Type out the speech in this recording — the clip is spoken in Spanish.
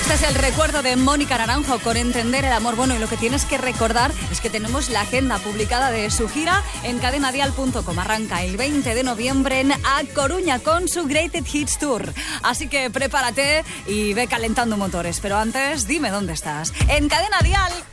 Este es el recuerdo de Mónica Naranjo con Entender el Amor. Bueno, y lo que tienes que recordar es que tenemos la agenda publicada de su gira en cadenadial.com. Arranca el 20 de noviembre en A Coruña con su Greatest Hits Tour. Así que prepárate y ve calentando motores. Pero antes, dime dónde estás. En Cadena Dial.